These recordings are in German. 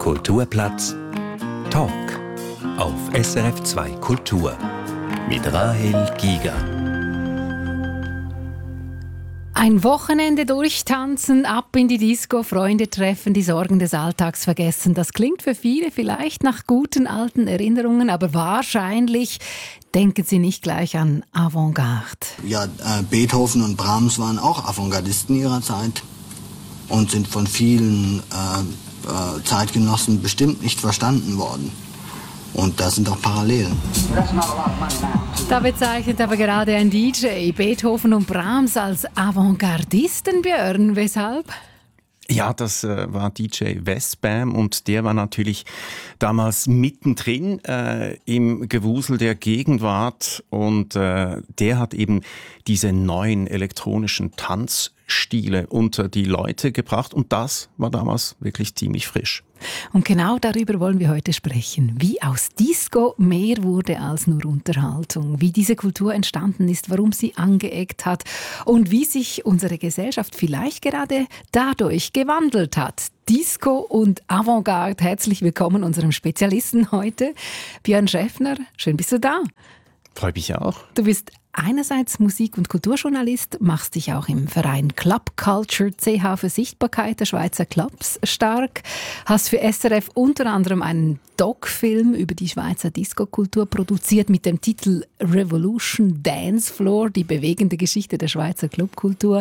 Kulturplatz Talk auf SRF 2 Kultur mit Rahel Giger. Ein Wochenende durchtanzen, ab in die Disco, Freunde treffen, die Sorgen des Alltags vergessen. Das klingt für viele vielleicht nach guten alten Erinnerungen, aber wahrscheinlich denken Sie nicht gleich an Avantgarde. Ja, Beethoven und Brahms waren auch Avantgardisten ihrer Zeit und sind von vielen Zeitgenossen bestimmt nicht verstanden worden. Und da sind auch Parallelen. Da bezeichnet aber gerade ein DJ Beethoven und Brahms als Avantgardisten, Björn. Weshalb? Ja, das war DJ Westbam und der war natürlich damals mittendrin im Gewusel der Gegenwart und der hat eben diese neuen elektronischen Tanzstile unter die Leute gebracht und das war damals wirklich ziemlich frisch. Und genau darüber wollen wir heute sprechen. Wie aus Disco mehr wurde als nur Unterhaltung. Wie diese Kultur entstanden ist, warum sie angeeckt hat und wie sich unsere Gesellschaft vielleicht gerade dadurch gewandelt hat. Disco und Avantgarde. Herzlich willkommen unserem Spezialisten heute, Björn Schäffner. Schön bist du da. Freue mich auch. Du bist einerseits Musik- und Kulturjournalist, machst dich auch im Verein Club Culture CH für Sichtbarkeit der Schweizer Clubs stark, hast für SRF unter anderem einen Doc-Film über die Schweizer Disco-Kultur produziert mit dem Titel Revolution Dance Floor, die bewegende Geschichte der Schweizer Clubkultur.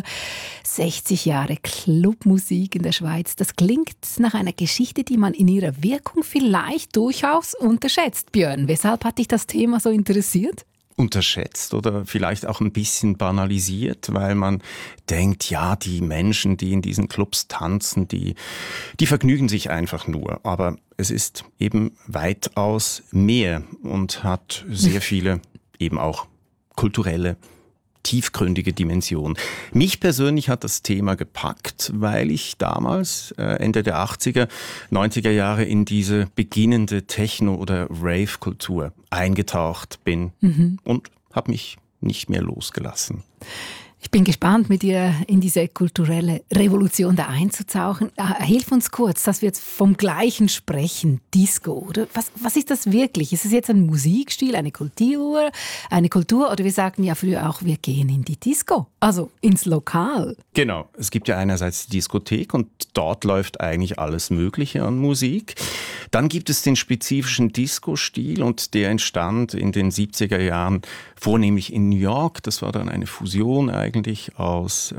60 Jahre Clubmusik in der Schweiz, das klingt nach einer Geschichte, die man in ihrer Wirkung vielleicht durchaus unterschätzt. Björn, weshalb hat dich das Thema so interessiert? Unterschätzt oder vielleicht auch ein bisschen banalisiert, weil man denkt, ja, die Menschen, die in diesen Clubs tanzen, die vergnügen sich einfach nur. Aber es ist eben weitaus mehr und hat sehr viele eben auch kulturelle tiefgründige Dimension. Mich persönlich hat das Thema gepackt, weil ich damals, Ende der 80er, 90er Jahre in diese beginnende Techno- oder Rave-Kultur eingetaucht bin und habe mich nicht mehr losgelassen. Ich bin gespannt, mit dir in diese kulturelle Revolution da einzutauchen. Hilf uns kurz, dass wir jetzt vom Gleichen sprechen. Disco, oder? Was ist das wirklich? Ist es jetzt ein Musikstil, eine Kultur? Oder wir sagten ja früher auch, wir gehen in die Disco, also ins Lokal. Genau, es gibt ja einerseits die Diskothek und dort läuft eigentlich alles Mögliche an Musik. Dann gibt es den spezifischen Disco-Stil und der entstand in den 70er Jahren vornehmlich in New York. Das war dann eine Fusion eigentlich aus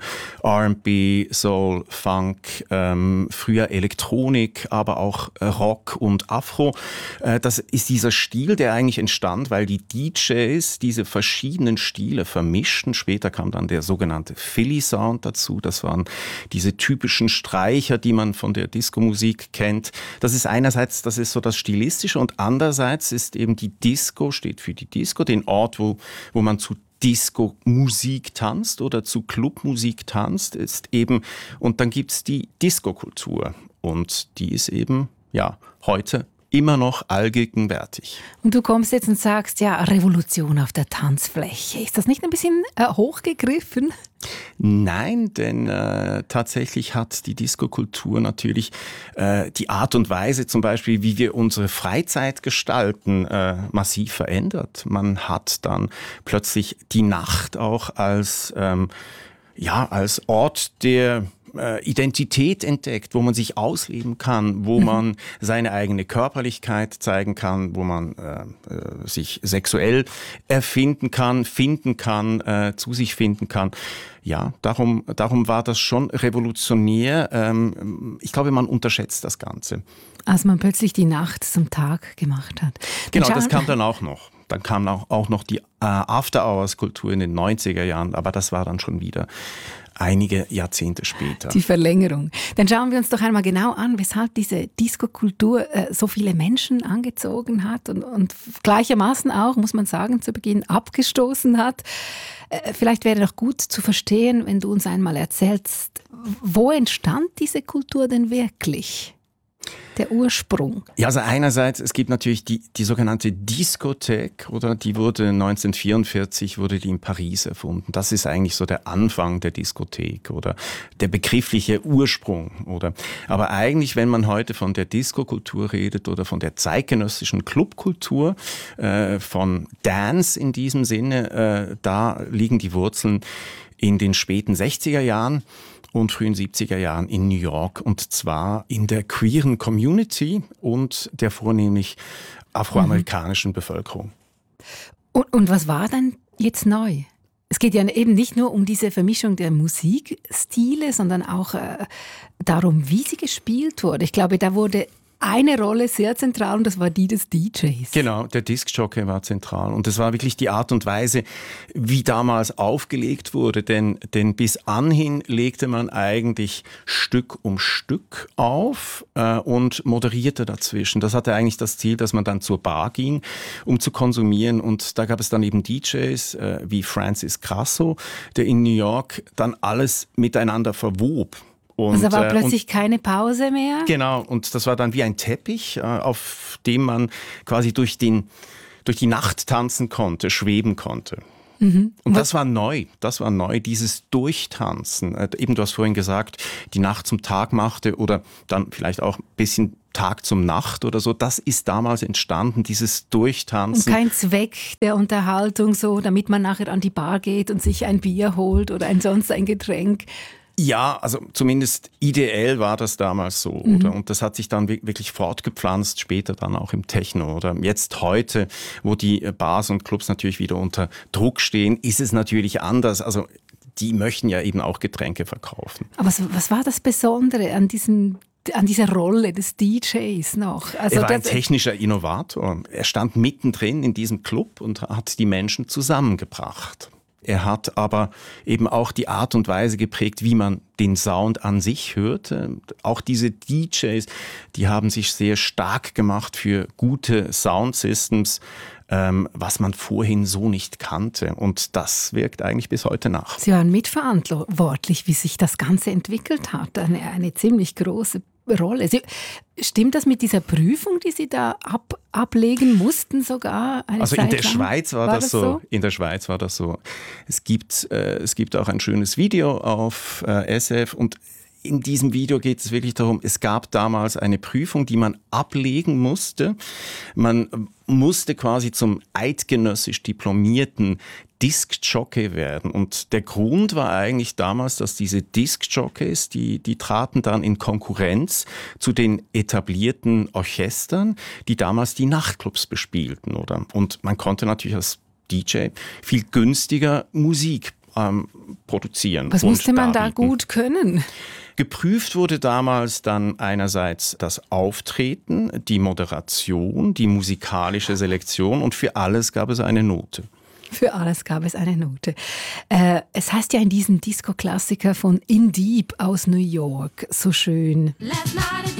R&B, Soul, Funk, früher Elektronik, aber auch Rock und Afro. Das ist dieser Stil, der eigentlich entstand, weil die DJs diese verschiedenen Stile vermischten. Später kam dann der sogenannte Philly Sound dazu. Das waren diese typischen Streicher, die man von der Disco-Musik kennt. Das ist einerseits, das ist so das Stilistische und andererseits ist eben die Disco, steht für die Disco, den Ort, wo man zu Disco-Musik tanzt oder zu Clubmusik tanzt, ist eben, und dann gibt's die Disco-Kultur und die ist eben, ja, heute immer noch allgegenwärtig. Und du kommst jetzt und sagst, ja, Revolution auf der Tanzfläche. Ist das nicht ein bisschen hochgegriffen? Nein, denn tatsächlich hat die Disco-Kultur natürlich die Art und Weise zum Beispiel, wie wir unsere Freizeit gestalten, massiv verändert. Man hat dann plötzlich die Nacht auch als Ort der Identität entdeckt, wo man sich ausleben kann, wo man seine eigene Körperlichkeit zeigen kann, wo man sich sexuell erfinden kann, zu sich finden kann. Ja, darum war das schon revolutionär. Ich glaube, man unterschätzt das Ganze. Als man plötzlich die Nacht zum Tag gemacht hat. Genau, das kam dann auch noch. Dann kam auch noch die After-Hours-Kultur in den 90er Jahren, aber das war dann schon wieder einige Jahrzehnte später. Die Verlängerung. Dann schauen wir uns doch einmal genau an, weshalb diese Disco-Kultur so viele Menschen angezogen hat und gleichermaßen auch, muss man sagen, zu Beginn abgestoßen hat. Vielleicht wäre doch gut zu verstehen, wenn du uns einmal erzählst, wo entstand diese Kultur denn wirklich? Der Ursprung? Ja, also einerseits, es gibt natürlich die sogenannte Diskothek, oder? Die wurde 1944 in Paris erfunden. Das ist eigentlich so der Anfang der Diskothek oder der begriffliche Ursprung, oder? Aber eigentlich, wenn man heute von der Diskokultur redet oder von der zeitgenössischen Clubkultur, von Dance in diesem Sinne, da liegen die Wurzeln in den späten 60er Jahren und frühen 70er Jahren in New York, und zwar in der queeren Community und der vornehmlich afroamerikanischen Bevölkerung. Und was war dann jetzt neu? Es geht ja eben nicht nur um diese Vermischung der Musikstile, sondern auch darum, wie sie gespielt wurde. Ich glaube, da wurde eine Rolle sehr zentral, und das war die des DJs. Genau, der Diskjockey war zentral. Und das war wirklich die Art und Weise, wie damals aufgelegt wurde. Denn bis anhin legte man eigentlich Stück um Stück auf und moderierte dazwischen. Das hatte eigentlich das Ziel, dass man dann zur Bar ging, um zu konsumieren. Und da gab es dann eben DJs wie Francis Grasso, der in New York dann alles miteinander verwob. Und, also war plötzlich keine Pause mehr? Genau, und das war dann wie ein Teppich, auf dem man quasi durch die Nacht tanzen konnte, schweben konnte. Mhm. Und das war neu, dieses Durchtanzen. Eben, du hast vorhin gesagt, die Nacht zum Tag machte oder dann vielleicht auch ein bisschen Tag zum Nacht oder so. Das ist damals entstanden, dieses Durchtanzen. Und kein Zweck der Unterhaltung so, damit man nachher an die Bar geht und sich ein Bier holt oder sonst ein Getränk. Ja, also zumindest ideell war das damals so, oder? Und das hat sich dann wirklich fortgepflanzt, später dann auch im Techno, oder? Jetzt heute, wo die Bars und Clubs natürlich wieder unter Druck stehen, ist es natürlich anders. Also die möchten ja eben auch Getränke verkaufen. Aber was war das Besondere an dieser Rolle des DJs noch? Also er war ein technischer Innovator. Er stand mittendrin in diesem Club und hat die Menschen zusammengebracht. Er hat aber eben auch die Art und Weise geprägt, wie man den Sound an sich hörte. Auch diese DJs, die haben sich sehr stark gemacht für gute Soundsystems, was man vorhin so nicht kannte. Und das wirkt eigentlich bis heute nach. Sie waren mitverantwortlich, wie sich das Ganze entwickelt hat. Eine ziemlich große Rolle. Stimmt das mit dieser Prüfung, die Sie da ablegen mussten sogar? Also in der Schweiz war das so. In der Schweiz war das so. Es gibt auch ein schönes Video auf SRF, und in diesem Video geht es wirklich darum, es gab damals eine Prüfung, die man ablegen musste. Man musste quasi zum eidgenössisch diplomierten Diskjockey werden. Und der Grund war eigentlich damals, dass diese Diskjockeys, die traten dann in Konkurrenz zu den etablierten Orchestern, die damals die Nachtclubs bespielten, oder? Und man konnte natürlich als DJ viel günstiger Musik produzieren. Was musste man da gut können? Geprüft wurde damals dann einerseits das Auftreten, die Moderation, die musikalische Selektion, und für alles gab es eine Note. Für alles gab es eine Note. Es heißt ja in diesem Disco-Klassiker von In Deep aus New York so schön: Last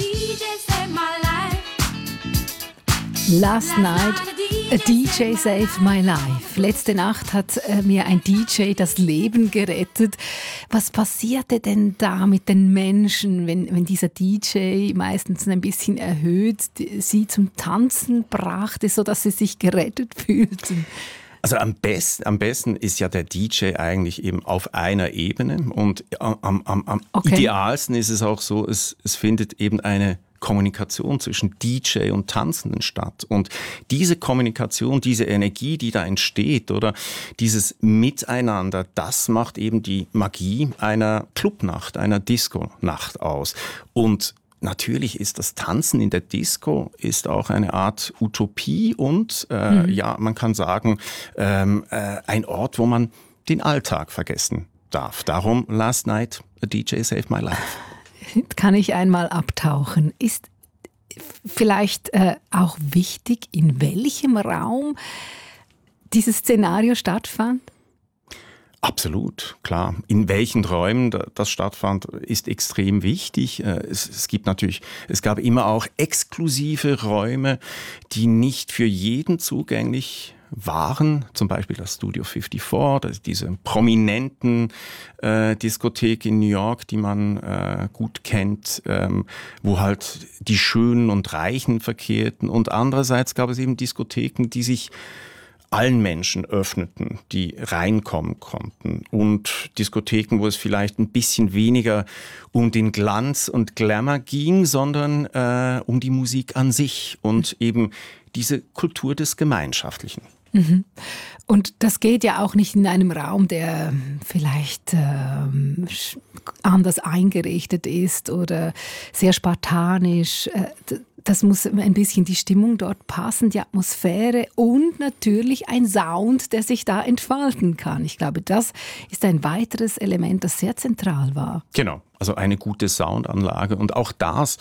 night a DJ saved my life. Letzte Nacht hat mir ein DJ das Leben gerettet. Was passierte denn da mit den Menschen, wenn dieser DJ meistens ein bisschen erhöht sie zum Tanzen brachte, sodass sie sich gerettet fühlten? Also am besten ist ja der DJ eigentlich eben auf einer Ebene, und am idealsten ist es auch so, es findet eben eine Kommunikation zwischen DJ und Tanzenden statt. Und diese Kommunikation, diese Energie, die da entsteht, oder dieses Miteinander, das macht eben die Magie einer Clubnacht, einer Disco-Nacht aus. Und natürlich ist das Tanzen in der Disco ist auch eine Art Utopie und ja, man kann sagen, ein Ort, wo man den Alltag vergessen darf. Darum Last Night a DJ Saved My Life. Kann ich einmal abtauchen? Ist vielleicht auch wichtig, in welchem Raum dieses Szenario stattfand? Absolut, klar. In welchen Räumen das stattfand, ist extrem wichtig. Es gab immer auch exklusive Räume, die nicht für jeden zugänglich waren, zum Beispiel das Studio 54, diese prominenten Diskothek in New York, die man gut kennt, wo halt die Schönen und Reichen verkehrten. Und andererseits gab es eben Diskotheken, die sich allen Menschen öffneten, die reinkommen konnten. Und Diskotheken, wo es vielleicht ein bisschen weniger um den Glanz und Glamour ging, sondern um die Musik an sich und eben diese Kultur des Gemeinschaftlichen. Mhm. Und das geht ja auch nicht in einem Raum, der vielleicht anders eingerichtet ist oder sehr spartanisch. Das muss ein bisschen die Stimmung dort passen, die Atmosphäre und natürlich ein Sound, der sich da entfalten kann. Ich glaube, das ist ein weiteres Element, das sehr zentral war. Genau. Also eine gute Soundanlage. Und auch das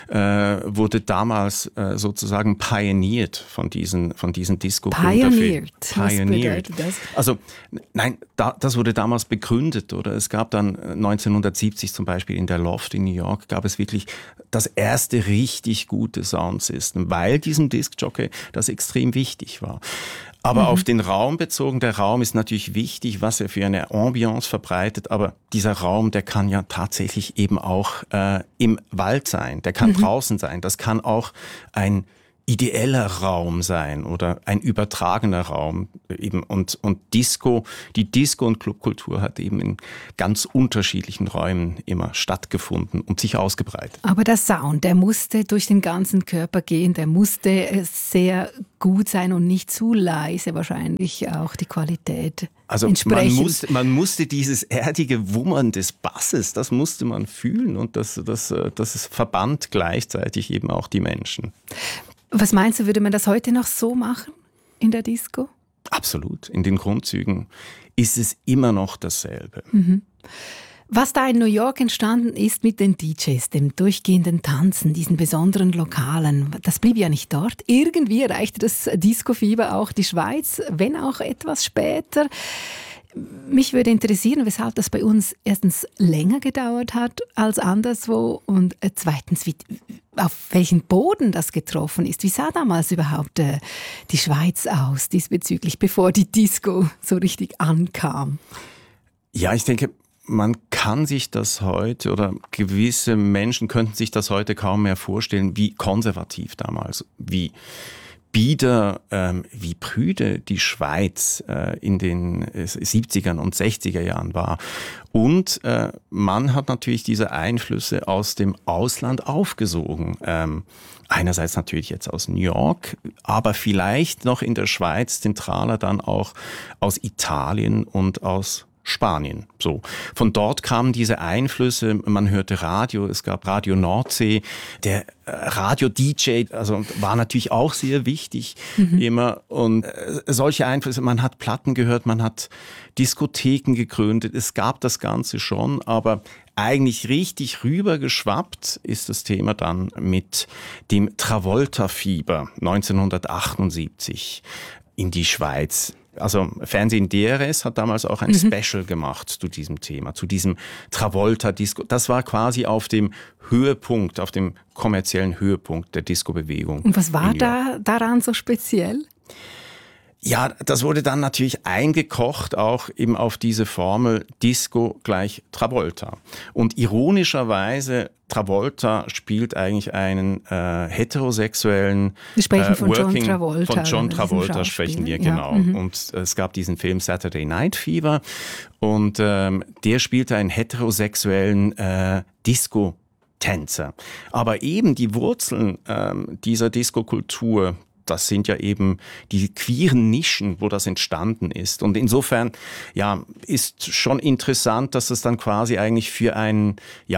wurde damals sozusagen pioniert von diesen Disco-Unternehmen. Was bedeutet das? Also nein, das wurde damals begründet. Oder es gab dann 1970 zum Beispiel in der Loft in New York gab es wirklich das erste richtig gute Soundsystem, weil diesem Diskjockey das extrem wichtig war. Aber auf den Raum bezogen, der Raum ist natürlich wichtig, was er für eine Ambiance verbreitet, aber dieser Raum, der kann ja tatsächlich eben auch im Wald sein, der kann draußen sein, das kann auch ein ideeller Raum sein oder ein übertragener Raum eben und Disco, die Disco- und Clubkultur hat eben in ganz unterschiedlichen Räumen immer stattgefunden und sich ausgebreitet. Aber der Sound, der musste durch den ganzen Körper gehen, der musste sehr gut sein und nicht zu leise wahrscheinlich auch die Qualität. Also man musste dieses erdige Wummern des Basses, das musste man fühlen und das verband gleichzeitig eben auch die Menschen. Was meinst du, würde man das heute noch so machen in der Disco? Absolut. In den Grundzügen ist es immer noch dasselbe. Mhm. Was da in New York entstanden ist mit den DJs, dem durchgehenden Tanzen, diesen besonderen Lokalen, das blieb ja nicht dort. Irgendwie erreichte das Disco-Fieber auch die Schweiz, wenn auch etwas später. Mich würde interessieren, weshalb das bei uns erstens länger gedauert hat als anderswo und zweitens, auf welchen Boden das getroffen ist. Wie sah damals überhaupt die Schweiz aus diesbezüglich, bevor die Disco so richtig ankam? Ja, ich denke, man kann sich das heute oder gewisse Menschen könnten sich das heute kaum mehr vorstellen, wie konservativ damals, wie bieder, wie prüde die Schweiz in den 70er und 60er Jahren war. Und man hat natürlich diese Einflüsse aus dem Ausland aufgesogen. Einerseits natürlich jetzt aus New York, aber vielleicht noch in der Schweiz zentraler dann auch aus Italien und aus Spanien. So. Von dort kamen diese Einflüsse, man hörte Radio, es gab Radio Nordsee, der Radio-DJ, also war natürlich auch sehr wichtig immer und solche Einflüsse, man hat Platten gehört, man hat Diskotheken gegründet, es gab das Ganze schon, aber eigentlich richtig rübergeschwappt ist das Thema dann mit dem Travolta-Fieber 1978 in die Schweiz. Also Fernsehen DRS hat damals auch ein Special gemacht zu diesem Thema, zu diesem Travolta-Disco. Das war quasi auf dem Höhepunkt, auf dem kommerziellen Höhepunkt der Disco-Bewegung. Und was war daran so speziell? Ja, das wurde dann natürlich eingekocht, auch eben auf diese Formel Disco gleich Travolta. Und ironischerweise, Travolta spielt eigentlich einen heterosexuellen wir sprechen von John Travolta. Von John Travolta sprechen wir, genau. Und es gab diesen Film Saturday Night Fever und der spielte einen heterosexuellen Disco-Tänzer. Aber eben die Wurzeln dieser Disco-Kultur, das sind ja eben die queeren Nischen, wo das entstanden ist. Und insofern, ja, ist schon interessant, dass es dann quasi eigentlich für einen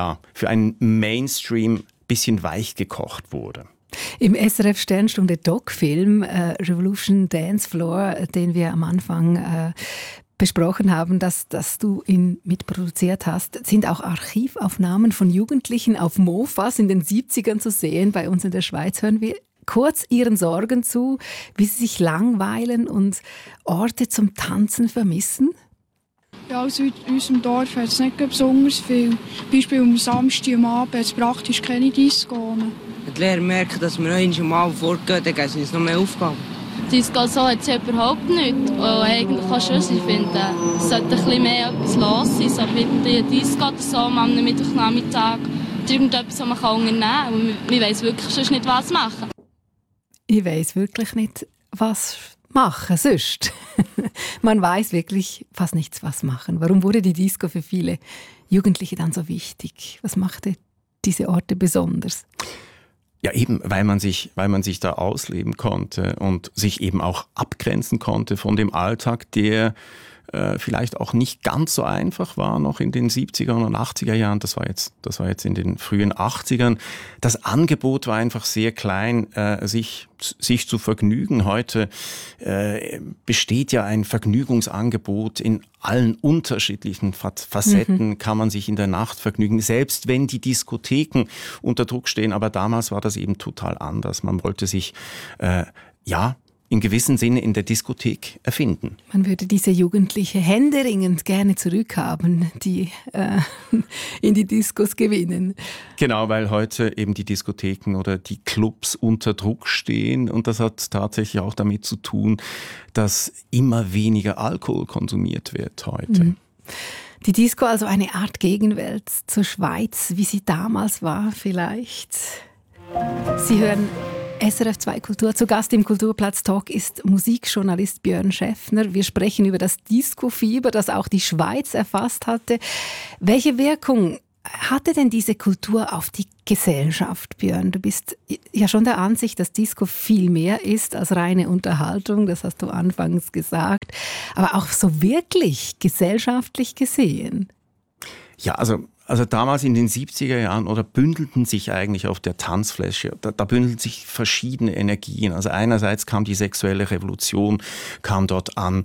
Mainstream bisschen weich gekocht wurde. Im SRF Sternstunde Doc-Film Revolution Dance Floor, den wir am Anfang besprochen haben, dass du ihn mitproduziert hast, sind auch Archivaufnahmen von Jugendlichen auf Mofas in den 70ern zu sehen. Bei uns in der Schweiz hören wir kurz ihren Sorgen zu, wie sie sich langweilen und Orte zum Tanzen vermissen? Ja, also in unserem Dorf hat es nicht besonders viel. Beispiel am Samstag am Abend hat es praktisch keine Disco. Die Lehrer merken, dass wir noch einmal vorgehen, dann geben sie uns noch mehr Aufgaben. Disco so hat es ja überhaupt nicht. Und eigentlich auch schon, ich finde, es sollte ein bisschen mehr etwas los sein, so wie die Disco oder so am Mittwochnachmittag. Irgendetwas, was man unternehmen kann. Und man weiss wirklich sonst nicht, was machen. Ich weiss wirklich nicht, was machen sonst. Man weiß wirklich fast nichts, was machen. Warum wurde die Disco für viele Jugendliche dann so wichtig? Was machte diese Orte besonders? Ja, eben, weil man sich da ausleben konnte und sich eben auch abgrenzen konnte von dem Alltag, der vielleicht auch nicht ganz so einfach war noch in den 70er und 80er Jahren. Das war jetzt in den frühen 80ern. Das Angebot war einfach sehr klein, sich zu vergnügen. Heute besteht ja ein Vergnügungsangebot in allen unterschiedlichen Facetten, kann man sich in der Nacht vergnügen, selbst wenn die Diskotheken unter Druck stehen. Aber damals war das eben total anders. Man wollte sich, in gewissem Sinne in der Diskothek erfinden. Man würde diese Jugendliche händeringend gerne zurückhaben, die in die Diskos gewinnen. Genau, weil heute eben die Diskotheken oder die Clubs unter Druck stehen. Und das hat tatsächlich auch damit zu tun, dass immer weniger Alkohol konsumiert wird heute. Mhm. Die Disco also eine Art Gegenwelt zur Schweiz, wie sie damals war vielleicht. Sie hören SRF 2 Kultur. Zu Gast im Kulturplatz Talk ist Musikjournalist Björn Schäffner. Wir sprechen über das Disco-Fieber, das auch die Schweiz erfasst hatte. Welche Wirkung hatte denn diese Kultur auf die Gesellschaft, Björn? Du bist ja schon der Ansicht, dass Disco viel mehr ist als reine Unterhaltung. Das hast du anfangs gesagt. Aber auch so wirklich gesellschaftlich gesehen. Ja, also damals in den 70er Jahren bündelten sich eigentlich auf der Tanzfläche, da bündelten sich verschiedene Energien. Also einerseits kam die sexuelle Revolution, kam dort an,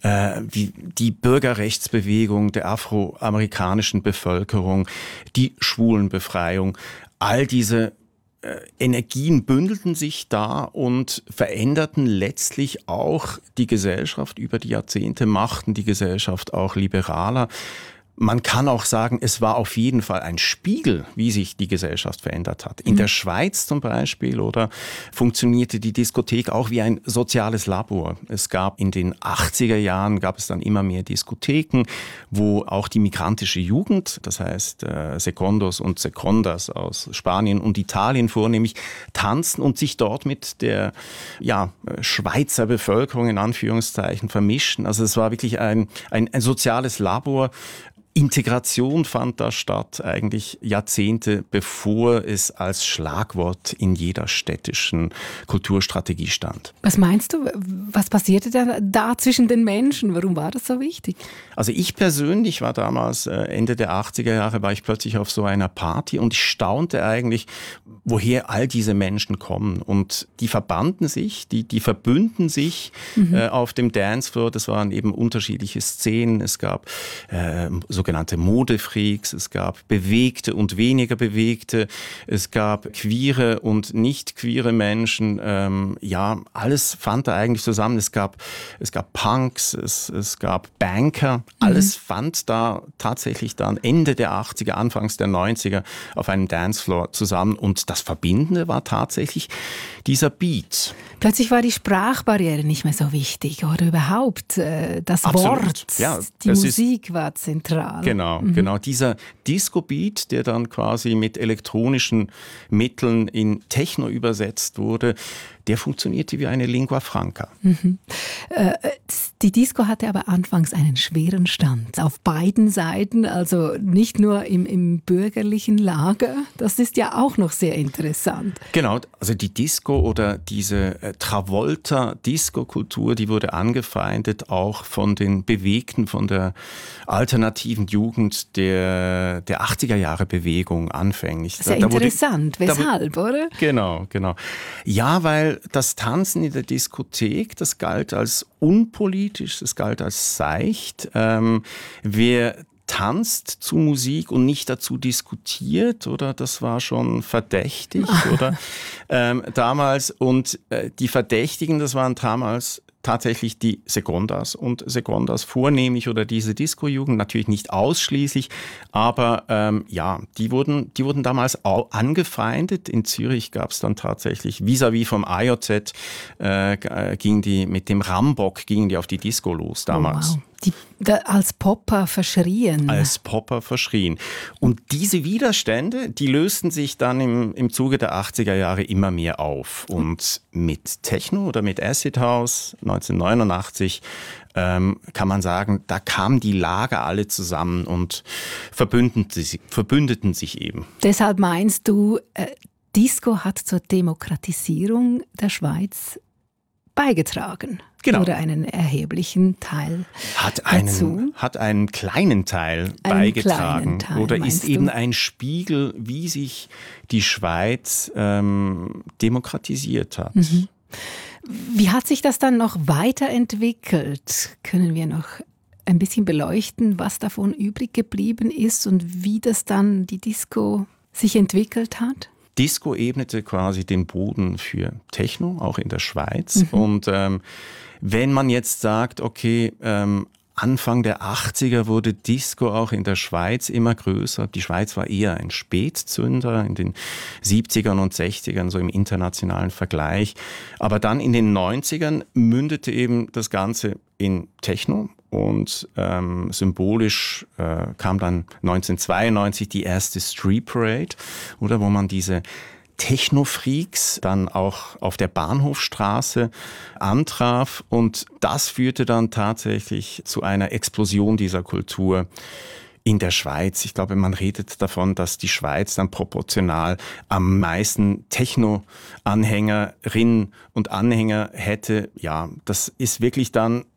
die Bürgerrechtsbewegung der afroamerikanischen Bevölkerung, die Schwulenbefreiung, all diese Energien bündelten sich da und veränderten letztlich auch die Gesellschaft über die Jahrzehnte, machten die Gesellschaft auch liberaler. Man kann auch sagen, es war auf jeden Fall ein Spiegel, wie sich die Gesellschaft verändert hat. In der Schweiz zum Beispiel funktionierte die Diskothek auch wie ein soziales Labor. Es gab in den 80er Jahren dann immer mehr Diskotheken, wo auch die migrantische Jugend, das heißt Secondos und Secondas aus Spanien und Italien vornehmlich, tanzten und sich dort mit der Schweizer Bevölkerung in Anführungszeichen vermischten. Also es war wirklich ein soziales Labor. Integration fand da statt, eigentlich Jahrzehnte bevor es als Schlagwort in jeder städtischen Kulturstrategie stand. Was meinst du, was passierte da zwischen den Menschen? Warum war das so wichtig? Also ich persönlich war damals, Ende der 80er Jahre, war ich plötzlich auf so einer Party und ich staunte eigentlich, woher all diese Menschen kommen. Und die verbanden sich, die verbünden sich auf dem Dancefloor. Das waren eben unterschiedliche Szenen. Es gab sogenannte Modefreaks, es gab Bewegte und weniger Bewegte, es gab queere und nicht queere Menschen, alles fand da eigentlich zusammen. Es gab Punks, es gab Banker, alles fand da tatsächlich dann Ende der 80er, Anfangs der 90er auf einem Dancefloor zusammen und das Verbindende war tatsächlich dieser Beat. Plötzlich war die Sprachbarriere nicht mehr so wichtig oder überhaupt das Absolut. Wort, ja, die Musik war zentral. Genau. Dieser Disco-Beat, der dann quasi mit elektronischen Mitteln in Techno übersetzt wurde, der funktionierte wie eine Lingua franca. Die Disco hatte aber anfangs einen schweren Stand. Auf beiden Seiten, also nicht nur im bürgerlichen Lager. Das ist ja auch noch sehr interessant. Genau, also die Disco oder diese Travolta-Disco-Kultur, die wurde angefeindet auch von den Bewegten, von der alternativen Jugend der 80er-Jahre-Bewegung anfänglich. Sehr interessant. Weshalb, oder? Genau. Ja, weil das Tanzen in der Diskothek, das galt als unpolitisch, das galt als seicht. Wer tanzt zu Musik und nicht dazu diskutiert, oder das war schon verdächtig, oder damals. Und die Verdächtigen, das waren damals tatsächlich die Secondas und Secondas vornehmlich oder diese Disco-Jugend, natürlich nicht ausschließlich, aber die wurden damals auch angefeindet. In Zürich gab es dann tatsächlich vis-à-vis vom AJZ gingen die mit dem Rambock auf die Disco los damals. Oh, wow. Als Popper verschrien. Als Popper verschrien. Und diese Widerstände, die lösten sich dann im Zuge der 80er Jahre immer mehr auf. Und mit Techno oder mit Acid House 1989 kann man sagen, da kamen die Lager alle zusammen und verbündeten sich eben. Deshalb meinst du, Disco hat zur Demokratisierung der Schweiz beigetragen? Genau. Oder einen erheblichen Teil dazu? Hat einen kleinen Teil beigetragen. Oder ist eben ein Spiegel, wie sich die Schweiz demokratisiert hat. Mhm. Wie hat sich das dann noch weiterentwickelt? Können wir noch ein bisschen beleuchten, was davon übrig geblieben ist und wie das dann die Disco sich entwickelt hat? Disco ebnete quasi den Boden für Techno, auch in der Schweiz. Mhm. Und wenn man jetzt sagt, okay, Anfang der 80er wurde Disco auch in der Schweiz immer größer. Die Schweiz war eher ein Spätzünder in den 70ern und 60ern, so im internationalen Vergleich. Aber dann in den 90ern mündete eben das Ganze in Techno. Und symbolisch kam dann 1992 die erste Street Parade, oder, wo man diese Techno-Freaks dann auch auf der Bahnhofstraße antraf. Und das führte dann tatsächlich zu einer Explosion dieser Kultur in der Schweiz. Ich glaube, man redet davon, dass die Schweiz dann proportional am meisten Techno-Anhängerinnen und Anhänger hätte. Ja, das ist wirklich dann